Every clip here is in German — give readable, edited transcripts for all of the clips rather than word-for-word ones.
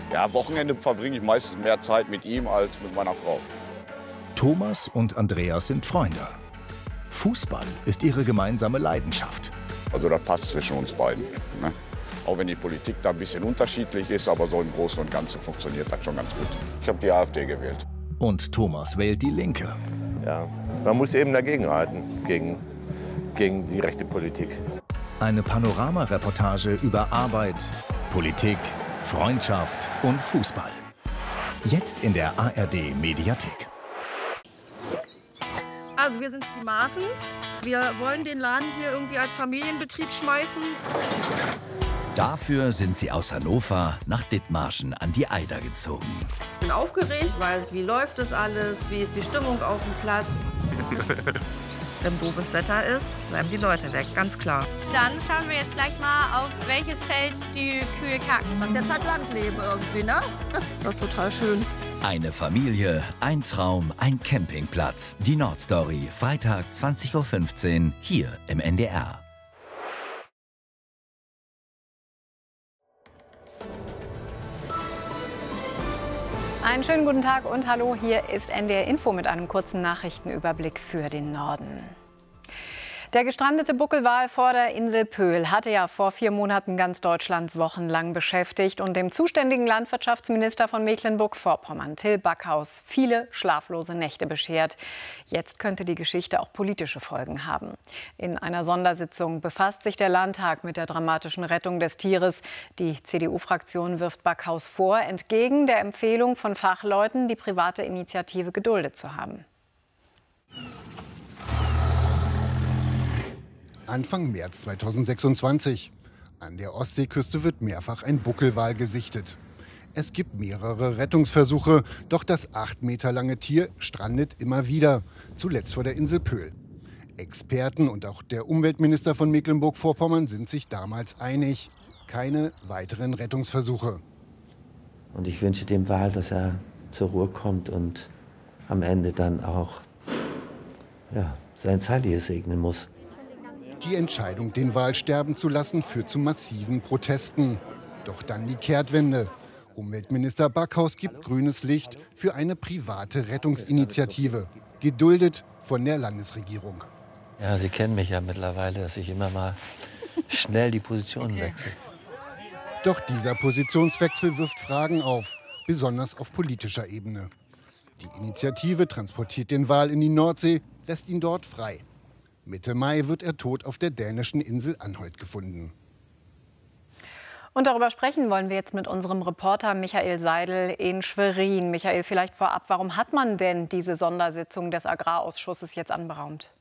Ja, Wochenende verbringe ich meistens mehr Zeit mit ihm als mit meiner Frau. Thomas und Andreas sind Freunde. Fußball ist ihre gemeinsame Leidenschaft. Also das passt zwischen uns beiden. Ne? Auch wenn die Politik da ein bisschen unterschiedlich ist, aber so im Großen und Ganzen funktioniert das schon ganz gut. Ich habe die AfD gewählt. Und Thomas wählt die Linke. Ja, man muss eben dagegenhalten, gegen die rechte Politik. Eine Panoramareportage über Arbeit, Politik, Freundschaft und Fußball. Jetzt in der ARD-Mediathek. Also wir sind die Maaßens. Wir wollen den Laden hier irgendwie als Familienbetrieb schmeißen. Dafür sind sie aus Hannover nach Dithmarschen an die Eider gezogen. Ich bin aufgeregt, weil wie läuft das alles, wie ist die Stimmung auf dem Platz. Wenn doofes Wetter ist, bleiben die Leute weg, ganz klar. Dann schauen wir jetzt gleich mal, auf welches Feld die Kühe kacken. Das ist jetzt halt Landleben irgendwie, ne? Das ist total schön. Eine Familie, ein Traum, ein Campingplatz. Die Nordstory, Freitag 20:15 Uhr, hier im NDR. Einen schönen guten Tag und hallo, hier ist NDR Info mit einem kurzen Nachrichtenüberblick für den Norden. Der gestrandete Buckelwal vor der Insel Pöhl hatte ja vor 4 Monaten ganz Deutschland wochenlang beschäftigt und dem zuständigen Landwirtschaftsminister von Mecklenburg-Vorpommern, Till Backhaus, viele schlaflose Nächte beschert. Jetzt könnte die Geschichte auch politische Folgen haben. In einer Sondersitzung befasst sich der Landtag mit der dramatischen Rettung des Tieres. Die CDU-Fraktion wirft Backhaus vor, entgegen der Empfehlung von Fachleuten die private Initiative geduldet zu haben. Anfang März 2026. An der Ostseeküste wird mehrfach ein Buckelwal gesichtet. Es gibt mehrere Rettungsversuche, doch das 8 Meter lange Tier strandet immer wieder, zuletzt vor der Insel Pöhl. Experten und auch der Umweltminister von Mecklenburg-Vorpommern sind sich damals einig. Keine weiteren Rettungsversuche. Und ich wünsche dem Wal, dass er zur Ruhe kommt und am Ende dann auch sein Zeitliches segnen muss. Die Entscheidung, den Wal sterben zu lassen, führt zu massiven Protesten. Doch dann die Kehrtwende. Umweltminister Backhaus gibt grünes Licht für eine private Rettungsinitiative, geduldet von der Landesregierung. Ja, Sie kennen mich ja mittlerweile, dass ich immer mal schnell die Positionen wechsle. Doch dieser Positionswechsel wirft Fragen auf, besonders auf politischer Ebene. Die Initiative transportiert den Wal in die Nordsee, lässt ihn dort frei. Mitte Mai wird er tot auf der dänischen Insel Anholt gefunden. Und darüber sprechen wollen wir jetzt mit unserem Reporter Michael Seidel in Schwerin. Michael, vielleicht vorab, warum hat man denn diese Sondersitzung des Agrarausschusses jetzt anberaumt?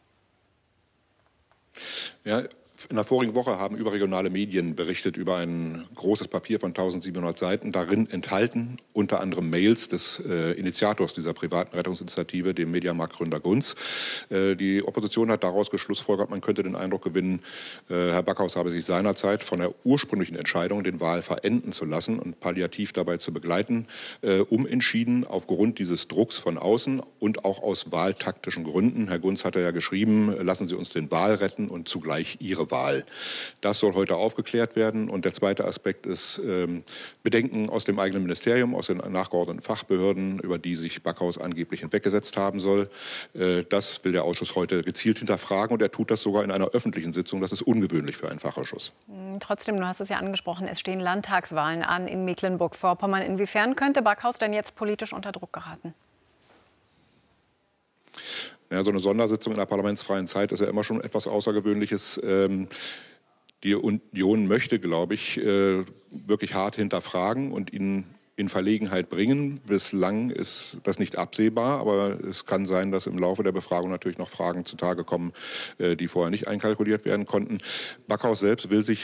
Ja, in der vorigen Woche haben überregionale Medien berichtet über ein großes Papier von 1700 Seiten. Darin enthalten unter anderem Mails des Initiators dieser privaten Rettungsinitiative, dem Mediamarktgründer Gunz. Die Opposition hat daraus geschlussfolgert, man könnte den Eindruck gewinnen, Herr Backhaus habe sich seinerzeit von der ursprünglichen Entscheidung, den Wal verenden zu lassen und palliativ dabei zu begleiten, umentschieden aufgrund dieses Drucks von außen und auch aus wahltaktischen Gründen. Herr Gunz hatte ja geschrieben, lassen Sie uns den Wal retten und zugleich Ihre Wahl. Das soll heute aufgeklärt werden. Und der zweite Aspekt ist Bedenken aus dem eigenen Ministerium, aus den nachgeordneten Fachbehörden, über die sich Backhaus angeblich hinweggesetzt haben soll. Das will der Ausschuss heute gezielt hinterfragen. Und er tut das sogar in einer öffentlichen Sitzung. Das ist ungewöhnlich für einen Fachausschuss. Trotzdem, du hast es ja angesprochen, es stehen Landtagswahlen an in Mecklenburg-Vorpommern. Inwiefern könnte Backhaus denn jetzt politisch unter Druck geraten? Ja, so eine Sondersitzung in der parlamentsfreien Zeit ist ja immer schon etwas Außergewöhnliches. Die Union möchte, glaube ich, wirklich hart hinterfragen und ihn in Verlegenheit bringen. Bislang ist das nicht absehbar, aber es kann sein, dass im Laufe der Befragung natürlich noch Fragen zutage kommen, die vorher nicht einkalkuliert werden konnten. Backhaus selbst will sich